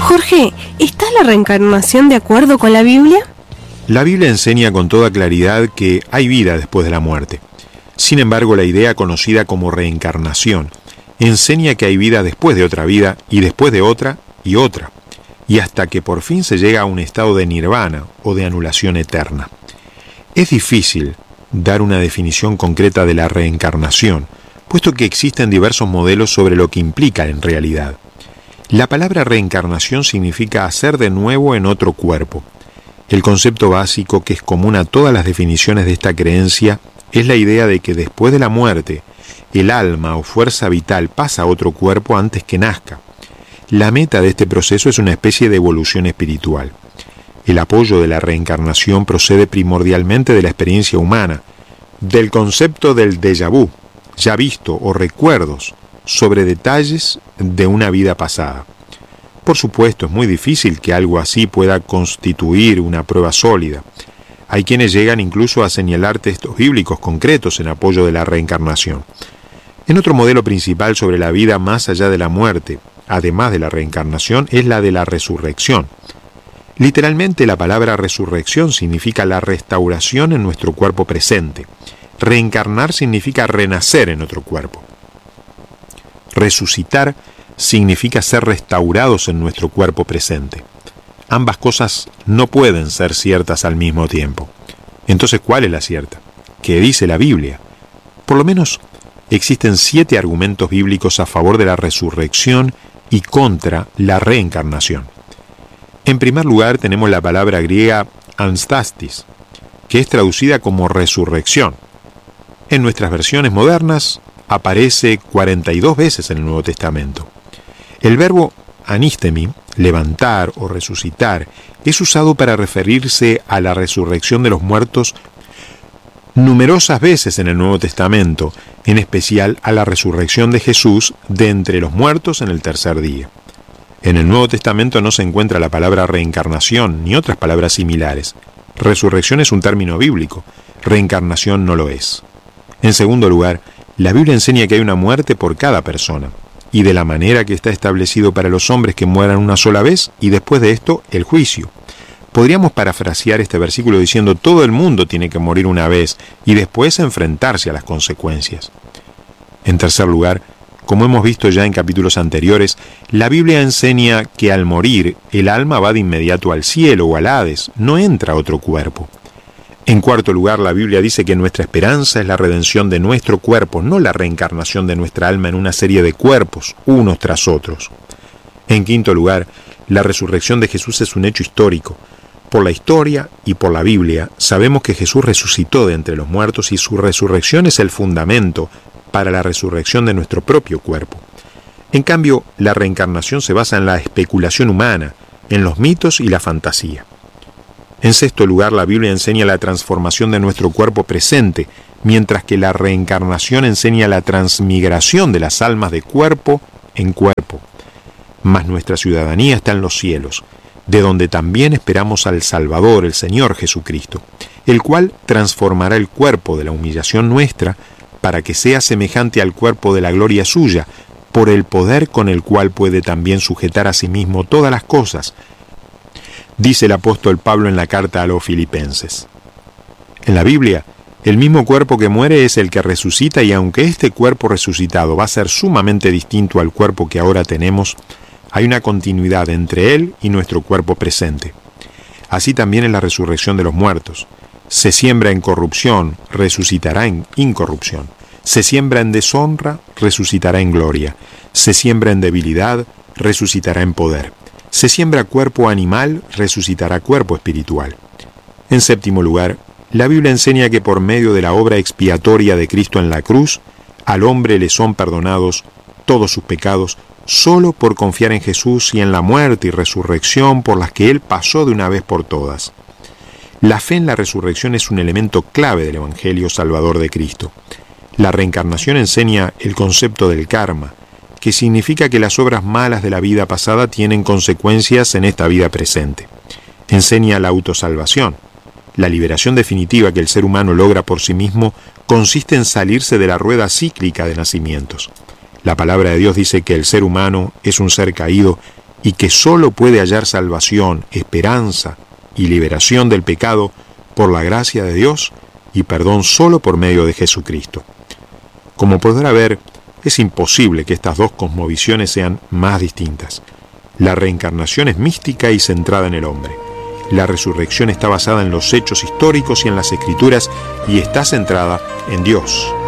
Jorge, ¿está la reencarnación de acuerdo con la Biblia? La Biblia enseña con toda claridad que hay vida después de la muerte. Sin embargo, la idea conocida como reencarnación enseña que hay vida después de otra vida y después de otra y otra, y hasta que por fin se llega a un estado de nirvana o de anulación eterna. Es difícil dar una definición concreta de la reencarnación, puesto que existen diversos modelos sobre lo que implica en realidad. La palabra reencarnación significa hacer de nuevo en otro cuerpo. El concepto básico que es común a todas las definiciones de esta creencia es la idea de que después de la muerte, el alma o fuerza vital pasa a otro cuerpo antes que nazca. La meta de este proceso es una especie de evolución espiritual. El apoyo de la reencarnación procede primordialmente de la experiencia humana, del concepto del déjà vu, ya visto o recuerdos sobre detalles de una vida pasada. Por supuesto, es muy difícil que algo así pueda constituir una prueba sólida. Hay quienes llegan incluso a señalar textos bíblicos concretos en apoyo de la reencarnación. En otro modelo principal sobre la vida más allá de la muerte, además de la reencarnación, es la de la resurrección. Literalmente, la palabra resurrección significa la restauración en nuestro cuerpo presente. Reencarnar significa renacer en otro cuerpo. Resucitar significa ser restaurados en nuestro cuerpo presente. Ambas cosas no pueden ser ciertas al mismo tiempo. Entonces, ¿cuál es la cierta? ¿Qué dice la Biblia? Por lo menos existen 7 argumentos bíblicos a favor de la resurrección y contra la reencarnación. En primer lugar, tenemos la palabra griega anstastis, que es traducida como resurrección. En nuestras versiones modernas aparece 42 veces en el Nuevo Testamento. El verbo anistemi, levantar o resucitar, es usado para referirse a la resurrección de los muertos numerosas veces en el Nuevo Testamento, en especial a la resurrección de Jesús de entre los muertos en el tercer día. En el Nuevo Testamento no se encuentra la palabra reencarnación ni otras palabras similares. Resurrección es un término bíblico, reencarnación no lo es. En segundo lugar, la Biblia enseña que hay una muerte por cada persona, y de la manera que está establecido para los hombres que mueran una sola vez, y después de esto, el juicio. Podríamos parafrasear este versículo diciendo: todo el mundo tiene que morir una vez, y después enfrentarse a las consecuencias. En tercer lugar, como hemos visto ya en capítulos anteriores, la Biblia enseña que al morir, el alma va de inmediato al cielo o al Hades, no entra a otro cuerpo. En cuarto lugar, la Biblia dice que nuestra esperanza es la redención de nuestro cuerpo, no la reencarnación de nuestra alma en una serie de cuerpos, unos tras otros. En quinto lugar, la resurrección de Jesús es un hecho histórico. Por la historia y por la Biblia, sabemos que Jesús resucitó de entre los muertos y su resurrección es el fundamento para la resurrección de nuestro propio cuerpo. En cambio, la reencarnación se basa en la especulación humana, en los mitos y la fantasía. En sexto lugar, la Biblia enseña la transformación de nuestro cuerpo presente, mientras que la reencarnación enseña la transmigración de las almas de cuerpo en cuerpo. Mas nuestra ciudadanía está en los cielos, de donde también esperamos al Salvador, el Señor Jesucristo, el cual transformará el cuerpo de la humillación nuestra para que sea semejante al cuerpo de la gloria suya, por el poder con el cual puede también sujetar a sí mismo todas las cosas, dice el apóstol Pablo en la carta a los Filipenses. En la Biblia, el mismo cuerpo que muere es el que resucita, y aunque este cuerpo resucitado va a ser sumamente distinto al cuerpo que ahora tenemos, hay una continuidad entre él y nuestro cuerpo presente. Así también es la resurrección de los muertos. Se siembra en corrupción, resucitará en incorrupción. Se siembra en deshonra, resucitará en gloria. Se siembra en debilidad, resucitará en poder. Se siembra cuerpo animal, resucitará cuerpo espiritual. En séptimo lugar, la Biblia enseña que por medio de la obra expiatoria de Cristo en la cruz, al hombre le son perdonados todos sus pecados, solo por confiar en Jesús y en la muerte y resurrección por las que Él pasó de una vez por todas. La fe en la resurrección es un elemento clave del Evangelio Salvador de Cristo. La reencarnación enseña el concepto del karma, que significa que las obras malas de la vida pasada tienen consecuencias en esta vida presente. Enseña la autosalvación. La liberación definitiva que el ser humano logra por sí mismo consiste en salirse de la rueda cíclica de nacimientos. La palabra de Dios dice que el ser humano es un ser caído y que sólo puede hallar salvación, esperanza y liberación del pecado por la gracia de Dios y perdón solo por medio de Jesucristo. Como podrá ver, es imposible que estas dos cosmovisiones sean más distintas. La reencarnación es mística y centrada en el hombre. La resurrección está basada en los hechos históricos y en las Escrituras y está centrada en Dios.